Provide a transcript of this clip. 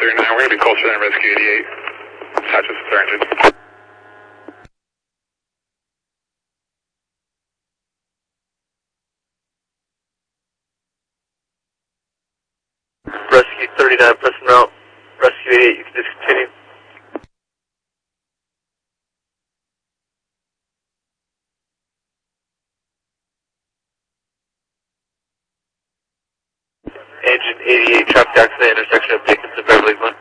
39, we're going to be closer than Rescue 88. Attach us to our engine. Rescue 39, pressing route. Rescue 88, you can discontinue. Engine 88, traffic accident, intersection of Dickinson, Beverly Glen.